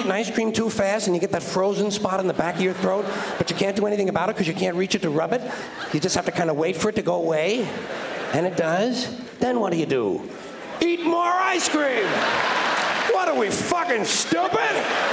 eating ice cream too fast and you get that frozen spot in the back of your throat, but you can't do anything about it because you can't reach it to rub it? You just have to kind of wait for it to go away, and it does? Then what do? Eat more ice cream! What are we, fucking stupid?